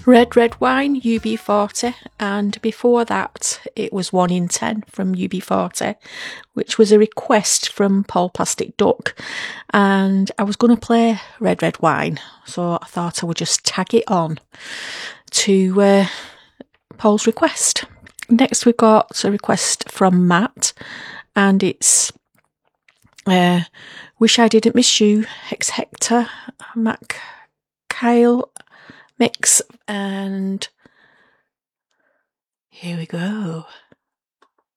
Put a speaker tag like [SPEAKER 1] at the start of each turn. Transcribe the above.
[SPEAKER 1] Red Red Wine UB40, and before that it was 1 in 10 from UB40, which was a request from Paul Plastic Duck, and I was going to play Red Red Wine, so I thought I would just tag it on to Paul's request. Next we got a request from Matt, and it's Wish I Didn't Miss You, Hex Hector, Mac Kyle mix, and here we go.